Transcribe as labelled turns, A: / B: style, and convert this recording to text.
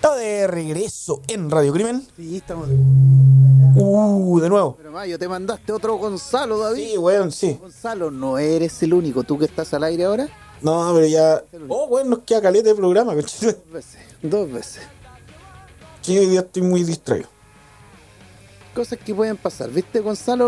A: Estamos de regreso en Radio Crimen.
B: Sí, estamos.
A: De nuevo.
B: Pero Mayo, te mandaste otro Gonzalo, David.
A: Sí, weón, sí.
B: Gonzalo, no eres el único. ¿Tú que estás al aire ahora?
A: No, pero ya. Oh, weón, nos queda caleta de programa, coche.
B: Dos veces.
A: Sí, hoy día estoy muy distraído.
B: Cosas que pueden pasar. ¿Viste, Gonzalo?